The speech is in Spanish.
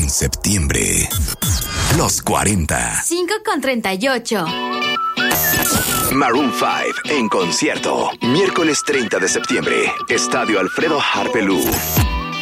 En septiembre, los 40. 5:38. Maroon 5 en concierto. Miércoles 30 de septiembre. Estadio Alfredo Harpelú.